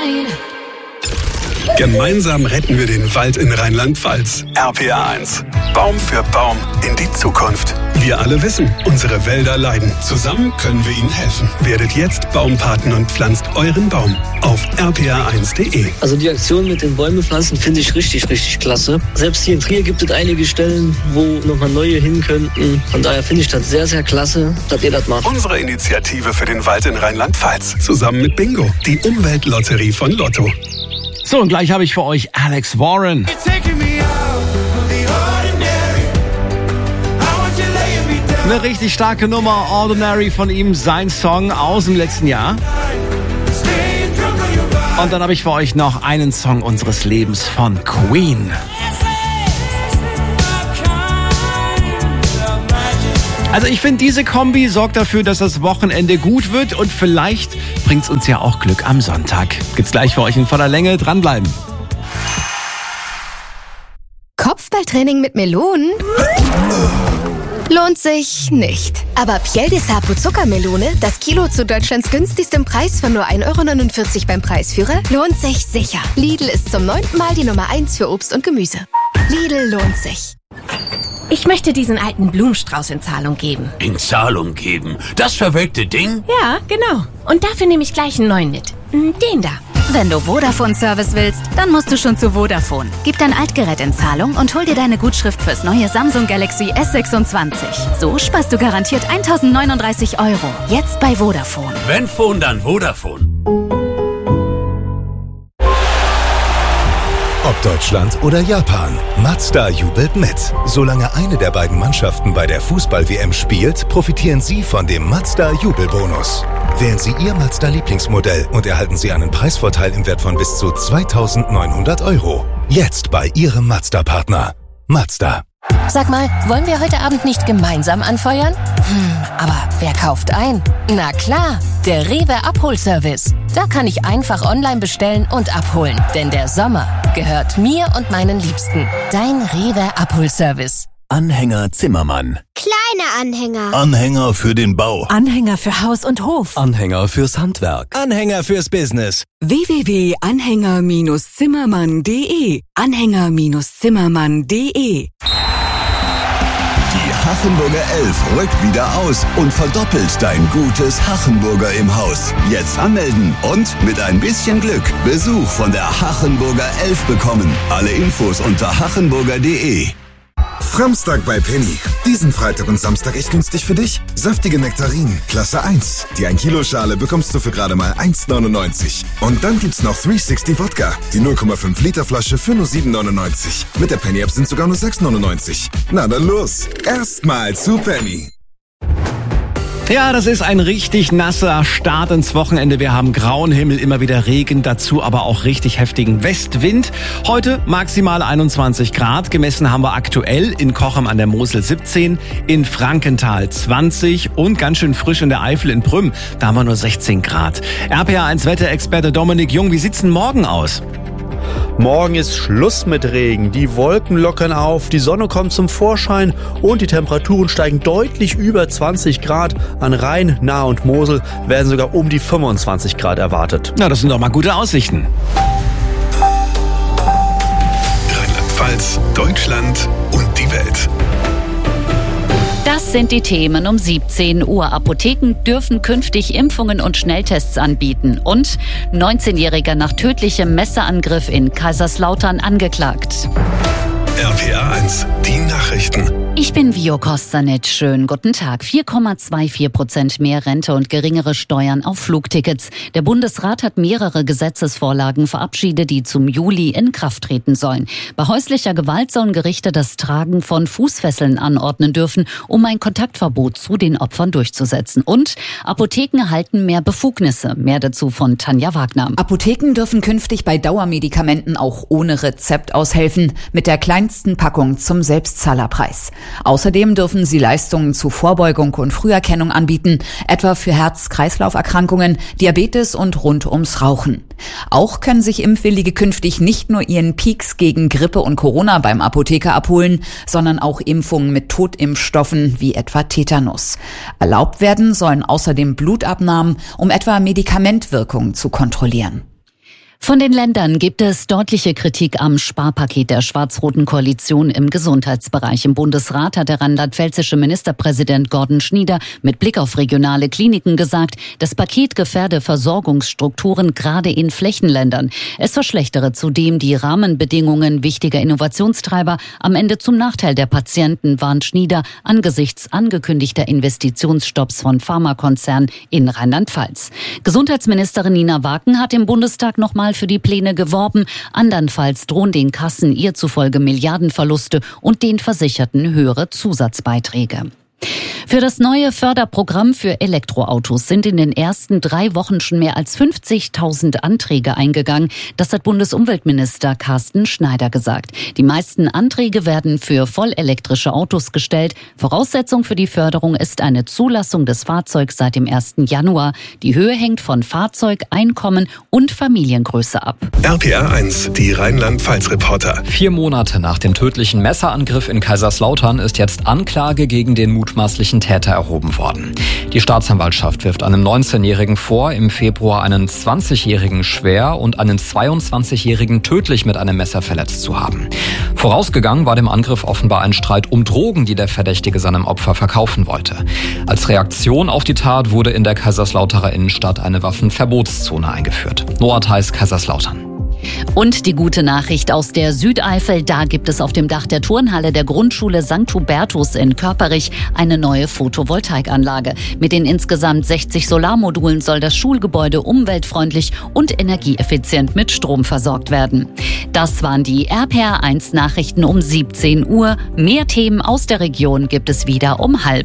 Gemeinsam retten wir den Wald in Rheinland-Pfalz. RPA1. Baum für Baum in die Zukunft. Wir alle wissen, unsere Wälder leiden. Zusammen können wir ihnen helfen. Werdet jetzt Baumpaten und pflanzt euren Baum auf rpa1.de. Also die Aktion mit den Bäume pflanzen finde ich richtig, richtig klasse. Selbst hier in Trier gibt es einige Stellen, wo nochmal neue hin könnten. Von daher finde ich das sehr, sehr klasse, dass ihr das macht. Unsere Initiative für den Wald in Rheinland-Pfalz. Zusammen mit Bingo, die Umweltlotterie von Lotto. So, und gleich habe ich für euch Alex Warren. Eine richtig starke Nummer, Ordinary von ihm, sein Song aus dem letzten Jahr. Und dann habe ich für euch noch einen Song unseres Lebens von Queen. Also ich finde, diese Kombi sorgt dafür, dass das Wochenende gut wird und vielleicht bringt es uns ja auch Glück am Sonntag. Gibt's gleich für euch in voller Länge, dranbleiben. Kopfballtraining mit Melonen? Lohnt sich nicht. Aber Piel de Sapo Zuckermelone, das Kilo zu Deutschlands günstigstem Preis von nur 1,49 € beim Preisführer, lohnt sich sicher. Lidl ist zum 9. Mal die Nummer 1 für Obst und Gemüse. Lidl lohnt sich. Ich möchte diesen alten Blumenstrauß in Zahlung geben. In Zahlung geben? Das verwelkte Ding? Ja, genau. Und dafür nehme ich gleich einen neuen mit. Den da. Wenn du Vodafone-Service willst, dann musst du schon zu Vodafone. Gib dein Altgerät in Zahlung und hol dir deine Gutschrift fürs neue Samsung Galaxy S26. So sparst du garantiert 1.039 €. Jetzt bei Vodafone. Wenn Phone, dann Vodafone. Ob Deutschland oder Japan, Mazda jubelt mit. Solange eine der beiden Mannschaften bei der Fußball-WM spielt, profitieren Sie von dem Mazda-Jubelbonus. Wählen Sie Ihr Mazda-Lieblingsmodell und erhalten Sie einen Preisvorteil im Wert von bis zu 2.900 €. Jetzt bei Ihrem Mazda-Partner. Mazda. Sag mal, wollen wir heute Abend nicht gemeinsam anfeuern? Aber wer kauft ein? Na klar, der Rewe Abholservice. Da kann ich einfach online bestellen und abholen. Denn der Sommer gehört mir und meinen Liebsten. Dein Rewe Abholservice. Anhänger Zimmermann. Kleine Anhänger. Anhänger für den Bau. Anhänger für Haus und Hof. Anhänger fürs Handwerk. Anhänger fürs Business. www.anhänger-zimmermann.de. Anhänger-zimmermann.de. Die Hachenburger 11 rückt wieder aus und verdoppelt dein gutes Hachenburger im Haus. Jetzt anmelden und mit ein bisschen Glück Besuch von der Hachenburger 11 bekommen. Alle Infos unter hachenburger.de. Samstag bei Penny. Diesen Freitag und Samstag echt günstig für dich. Saftige Nektarinen, Klasse 1. Die 1 Kilo Schale bekommst du für gerade mal 1,99. Und dann gibt's noch 360 Wodka. Die 0,5 Liter Flasche für nur 7,99. Mit der Penny App sind sogar nur 6,99. Na dann los. Erstmal zu Penny. Ja, das ist ein richtig nasser Start ins Wochenende. Wir haben grauen Himmel, immer wieder Regen, dazu aber auch richtig heftigen Westwind. Heute maximal 21 Grad. Gemessen haben wir aktuell in Cochem an der Mosel 17, in Frankenthal 20 und ganz schön frisch in der Eifel in Prüm. Da haben wir nur 16 Grad. RPA1 Wetterexperte Dominik Jung, wie sieht's denn morgen aus? Morgen ist Schluss mit Regen. Die Wolken lockern auf, die Sonne kommt zum Vorschein und die Temperaturen steigen deutlich über 20 Grad. An Rhein, Nahe und Mosel werden sogar um die 25 Grad erwartet. Na, das sind doch mal gute Aussichten. Rheinland-Pfalz, Deutschland und die Welt. Das sind die Themen um 17 Uhr. Apotheken dürfen künftig Impfungen und Schnelltests anbieten. Und 19-Jähriger nach tödlichem Messerangriff in Kaiserslautern angeklagt. RPA1, die Nachrichten. Ich bin Vio Kostanic. Schönen guten Tag. 4,24% mehr Rente und geringere Steuern auf Flugtickets. Der Bundesrat hat mehrere Gesetzesvorlagen verabschiedet, die zum Juli in Kraft treten sollen. Bei häuslicher Gewalt sollen Gerichte das Tragen von Fußfesseln anordnen dürfen, um ein Kontaktverbot zu den Opfern durchzusetzen. Und Apotheken erhalten mehr Befugnisse. Mehr dazu von Tanja Wagner. Apotheken dürfen künftig bei Dauermedikamenten auch ohne Rezept aushelfen, mit der kleinsten Packung zum Selbstzahlerpreis. Außerdem dürfen sie Leistungen zu Vorbeugung und Früherkennung anbieten, etwa für Herz-Kreislauf-Erkrankungen, Diabetes und rund ums Rauchen. Auch können sich Impfwillige künftig nicht nur ihren Peaks gegen Grippe und Corona beim Apotheker abholen, sondern auch Impfungen mit Totimpfstoffen wie etwa Tetanus. Erlaubt werden sollen außerdem Blutabnahmen, um etwa Medikamentwirkungen zu kontrollieren. Von den Ländern gibt es deutliche Kritik am Sparpaket der schwarz-roten Koalition im Gesundheitsbereich. Im Bundesrat hat der rheinland-pfälzische Ministerpräsident Gordon Schnieder mit Blick auf regionale Kliniken gesagt, das Paket gefährde Versorgungsstrukturen gerade in Flächenländern. Es verschlechtere zudem die Rahmenbedingungen wichtiger Innovationstreiber am Ende zum Nachteil der Patienten, warnt Schnieder angesichts angekündigter Investitionsstopps von Pharmakonzernen in Rheinland-Pfalz. Gesundheitsministerin Nina Waken hat im Bundestag nochmal für die Pläne geworben. Andernfalls drohen den Kassen ihr zufolge Milliardenverluste und den Versicherten höhere Zusatzbeiträge. Für das neue Förderprogramm für Elektroautos sind in den ersten 3 Wochen schon mehr als 50.000 Anträge eingegangen. Das hat Bundesumweltminister Carsten Schneider gesagt. Die meisten Anträge werden für vollelektrische Autos gestellt. Voraussetzung für die Förderung ist eine Zulassung des Fahrzeugs seit dem 1. Januar. Die Höhe hängt von Fahrzeug, Einkommen und Familiengröße ab. RPR 1, die Rheinland-Pfalz-Reporter. 4 Monate nach dem tödlichen Messerangriff in Kaiserslautern ist jetzt Anklage gegen den mutmaßlichen Täter erhoben worden. Die Staatsanwaltschaft wirft einem 19-Jährigen vor, im Februar einen 20-Jährigen schwer und einen 22-Jährigen tödlich mit einem Messer verletzt zu haben. Vorausgegangen war dem Angriff offenbar ein Streit um Drogen, die der Verdächtige seinem Opfer verkaufen wollte. Als Reaktion auf die Tat wurde in der Kaiserslauterer Innenstadt eine Waffenverbotszone eingeführt. Noah Theis, Kaiserslautern. Und die gute Nachricht aus der Südeifel, da gibt es auf dem Dach der Turnhalle der Grundschule St. Hubertus in Körperich eine neue Photovoltaikanlage. Mit den insgesamt 60 Solarmodulen soll das Schulgebäude umweltfreundlich und energieeffizient mit Strom versorgt werden. Das waren die RPR 1 Nachrichten um 17 Uhr. Mehr Themen aus der Region gibt es wieder um 12:30.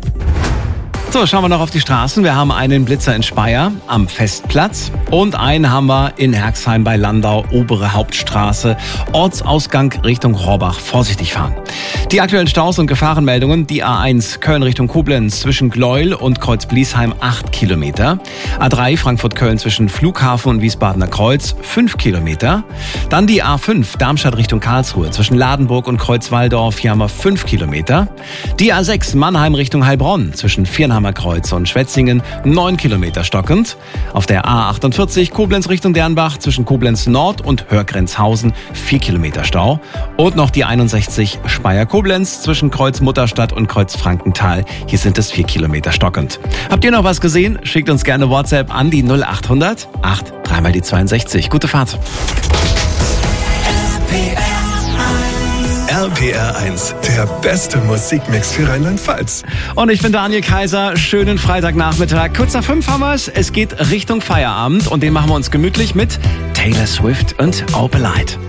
So, schauen wir noch auf die Straßen. Wir haben einen Blitzer in Speyer am Festplatz und einen haben wir in Herxheim bei Landau, obere Hauptstraße, Ortsausgang Richtung Rohrbach. Vorsichtig fahren. Die aktuellen Staus und Gefahrenmeldungen: die A1 Köln Richtung Koblenz zwischen Gleuel und Kreuz-Bliesheim 8 Kilometer. A3 Frankfurt-Köln zwischen Flughafen und Wiesbadener Kreuz 5 Kilometer. Dann die A5 Darmstadt Richtung Karlsruhe zwischen Ladenburg und Kreuzwaldorf, hier haben wir 5 Kilometer. Die A6 Mannheim Richtung Heilbronn zwischen Viernheimer Kreuz und Schwetzingen 9 Kilometer stockend. Auf der A48 Koblenz Richtung Dernbach zwischen Koblenz Nord und Hörgrenzhausen 4 Kilometer Stau. Und noch die 61 Speyer-Koblenz zwischen Kreuz Mutterstadt und Kreuz Frankenthal. Hier sind es 4 Kilometer stockend. Habt ihr noch was gesehen? Schickt uns gerne WhatsApp an die 0800 8 3 mal die 62. Gute Fahrt. RPR 1, der beste Musikmix für Rheinland-Pfalz. Und ich bin Daniel Kaiser. Schönen Freitagnachmittag. Kurz nach 5 haben wir es. Es geht Richtung Feierabend und den machen wir uns gemütlich mit Taylor Swift und Opalite.